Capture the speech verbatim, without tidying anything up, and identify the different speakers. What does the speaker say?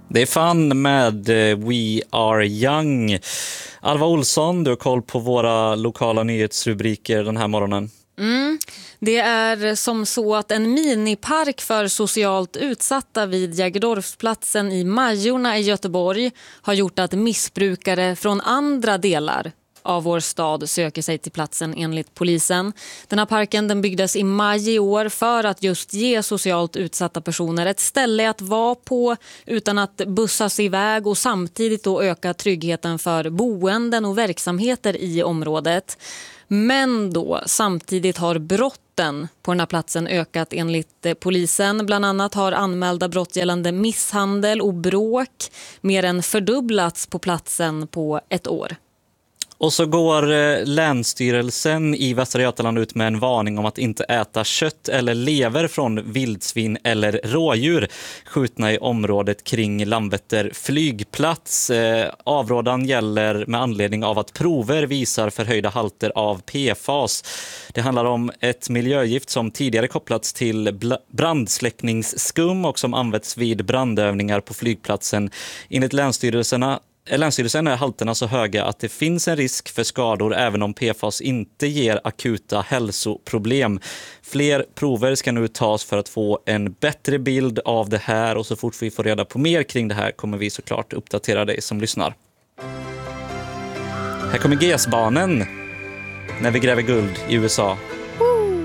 Speaker 1: Det är fan med We Are Young. Alva Olsson, du har koll på våra lokala nyhetsrubriker den här morgonen.
Speaker 2: Mm. Det är som så att en minipark för socialt utsatta vid Jägerdorfsplatsen i Majorna i Göteborg har gjort att missbrukare från andra delar av vår stad söker sig till platsen enligt polisen. Den här parken den byggdes i maj i år för att just ge socialt utsatta personer ett ställe att vara på utan att bussas iväg och samtidigt då öka tryggheten för boenden och verksamheter i området. Men då samtidigt har brotten på den här platsen ökat enligt polisen. Bland annat har anmälda brott gällande misshandel och bråk mer än fördubblats på platsen på ett år.
Speaker 1: Och så går Länsstyrelsen i Västra Götaland ut med en varning om att inte äta kött eller lever från vildsvin eller rådjur skjutna i området kring Landvetter flygplats. Avrådan gäller med anledning av att prover visar förhöjda halter av P F A S. Det handlar om ett miljögift som tidigare kopplats till brandsläckningsskum och som används vid brandövningar på flygplatsen. Enligt Länsstyrelserna Länsstyrelsen är halterna så höga att det finns en risk för skador även om P F A S inte ger akuta hälsoproblem. Fler prover ska nu tas för att få en bättre bild av det här, och så fort vi får reda på mer kring det här kommer vi såklart uppdatera dig som lyssnar. Här kommer G S-barnen när vi gräver guld i U S A.